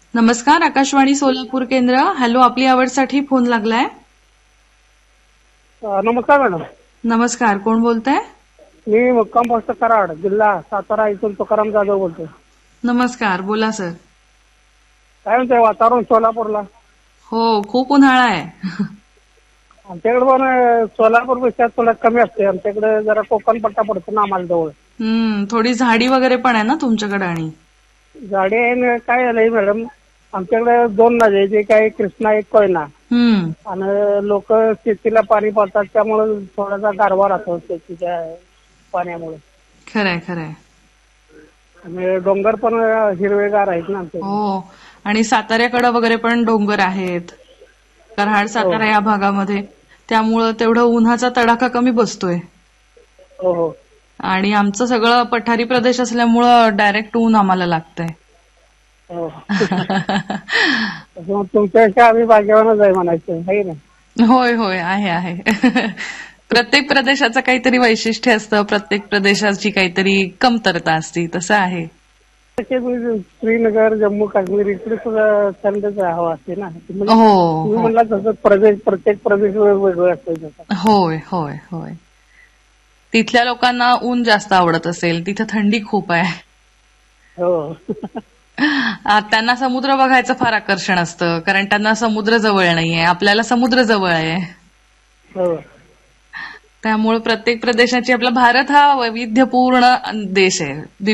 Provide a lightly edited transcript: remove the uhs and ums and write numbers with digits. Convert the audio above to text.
नमस्कार, आकाशवाणी सोलापूर केंद्र. हॅलो, आपली आवडसाठी फोन लागलाय. नमस्कार मॅडम. नमस्कार, कोण बोलताय? मी मुक्काम पोस्ट कराड, जिल्हा सातारा इथून तुकाराम जाधव बोलतोय. नमस्कार, बोला सर. काय म्हणतंय वातावरण सोलापूरला? हो, खूप उन्हाळा आहे. आमच्याकडे पण सोलापूरपेक्षा थोडं कमी असते. आमच्याकडे जरा कोकण पट्टा पडतो ना आम्हाला जवळ. थोडी झाडी वगैरे पण आहे ना तुमच्याकडे. आणि झाडे आहे काय झालंय मॅडम, आमच्याकडे 2 नद्या आहेत, एक आहे कृष्णा एक कोयना. आणि लोक शेतीला पाणी पावतात त्यामुळे थोडासा गारवा राहतो शेतीच्या पाण्यामुळे. खरंय खरंय. आणि डोंगर पण हिरवेगार आहेत ना आमच्याकडे. हो, आणि साताऱ्याकडे वगैरे पण डोंगर आहेत, कराड सातारा या भागामध्ये. त्यामुळं तेवढं उन्हाचा तडाखा कमी बसतोय. हो हो. आणि आमचं सगळं पठारी प्रदेश असल्यामुळं डायरेक्ट ऊन आम्हाला लागतंय. हो. तुमच्यापेक्षा आम्ही भाग्यवानच आहे म्हणायचं, आहे ना? होय होय, आहे आहे. प्रत्येक प्रदेशाचं काहीतरी वैशिष्ट्य असतं, प्रत्येक प्रदेशाची काहीतरी कमतरता असते, तसं आहे. श्रीनगर, जम्मू काश्मीर इकडे सुद्धा थंडच हवा असते ना. हो तुम्ही म्हणला तसं प्रत्येक प्रदेश वेगवेगळं असतं. होय होय होय. तिथल्या लोकांना ऊन जास्त आवडत असेल, तिथं थंडी खूप आहे. हो. त्यांना समुद्र बघायचं फार आकर्षण असतं, कारण त्यांना समुद्र जवळ नाहीये, आपल्याला समुद्र जवळ आहे. हो. त्यामुळे प्रत्येक प्रदेशाची, आपला भारत हा वैविध्यपूर्ण देश आहे.